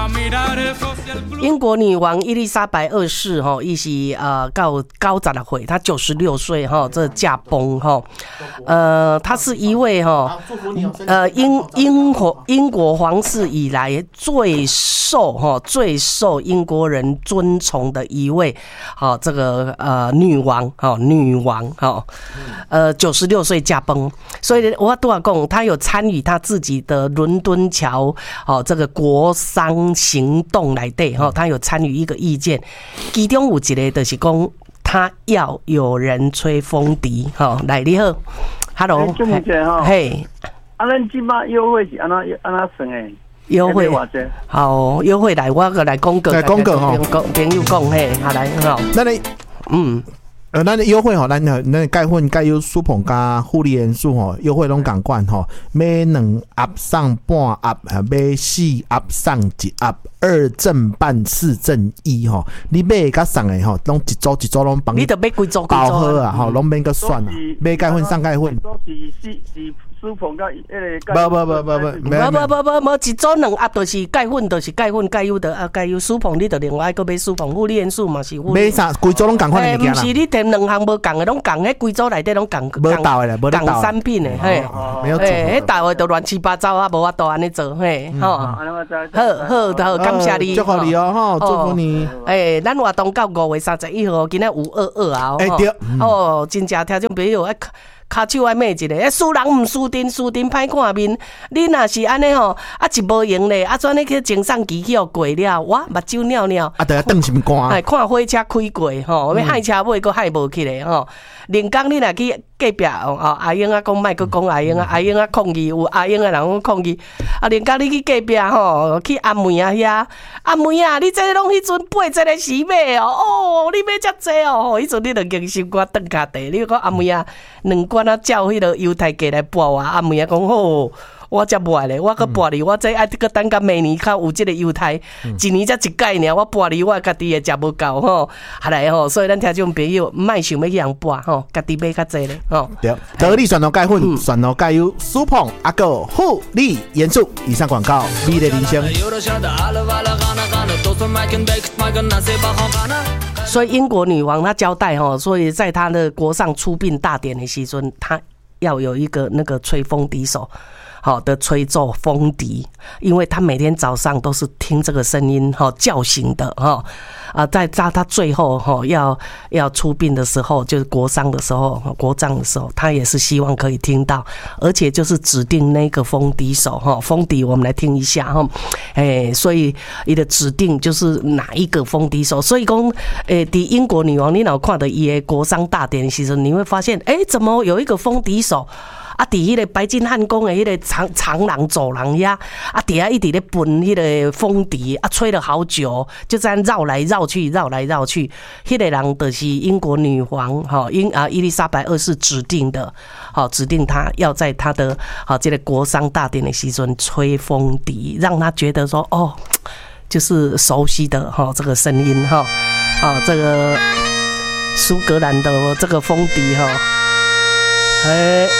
英国女王伊丽莎白二世哈，伊是高十六岁，她96岁哈，这驾崩哈。她是一位哈英国皇室以来最受英国人尊崇的一位这个女王96岁驾崩，所以我都要讲，她有参与她自己的伦敦桥这个国殇行动内底他有参与一个意见，其中有一个就是讲，他要有人吹风笛来，你好 ，Hello， 嘿， 咱即马优惠是安怎算诶？ 优惠好，优惠来，我来讲个，朋友讲嘿，好来好， 那你咱的优惠吼，咱钙粉、钙优、舒捧加护理元素吼，优惠拢共款吼，买2盒送半盒，买4盒送1盒，2赠半4赠1吼。你买甲送的吼，拢一组拢帮你得买几组包好啊吼，拢免个算啊，买钙粉送钙粉。 舒捧甲迄个无一组2盒就是钙粉，就是钙粉、钙优的钙优舒捧，你得另外个买舒捧，护理元素嘛是。 买啥？规组拢共款的物件啦。 不是你填2项无共的，拢共迄规组内底拢共。 无倒的啦，无倒。 共产品的嘿， 没有做。 迄倒的都乱七八糟啊，无法度安尼做嘿，吼。好，感谢你。 祝福你哦，祝福你。 咱活动到5月31号，今仔有22啊。 对。 真正听众朋友骹手爱骂一个，输人毋输阵，输阵歹看面。你若是安尼吼，一无用咧，怎你去前送机去互过了，哇，目睭尿尿， 就要瞪心肝。 看火车开过吼，要害车尾佫害无起来吼。连讲你若去隔壁阿英啊讲，莫佫讲阿英啊抗议，有阿英啊人讲抗议。连讲你去隔壁吼，去阿妹啊遐，阿妹啊，你这拢迄阵8个时买哦，你买遮济哦，迄阵你就硬心肝顿骹地。你讲阿妹啊，2罐啊照迄个犹太价来拨我，阿妹啊讲好。我才卖咧，我佮拨你，我这爱佮等甲明年较有即个犹太，一年才一届尔，我拨你，我家己也食无够吼，下来吼，所以咱听众朋友莫想要去人拨吼，家己买较济咧吼。 对，得力选择钙粉，选择钙优，舒捧阿个护理元素。以上广告，美丽人生。 所以英国女王她交代吼，所以在她的国上出殡大典的时阵，她要有一个那个吹风笛手。好的吹奏风笛，因为他每天早上都是听这个声音叫醒的在他最后要出殡的时候，就是国丧的时候、国葬的时候，他也是希望可以听到，而且就是指定那个风笛手风笛我们来听一下所以他的指定就是哪一个风笛手，所以讲在英国女王你若看到她的国丧大典的时候，你会发现怎么有一个风笛手伫迄个白金汉宫的迄个长廊走廊呀，底下一直咧喷迄个风笛吹了好久，就这样绕来绕去。迄个人就是英国女王伊丽莎白二世指定的，指定他要在他的这个国丧大典的时阵吹风笛，让他觉得说就是熟悉的这个声音这个苏格兰的这个风笛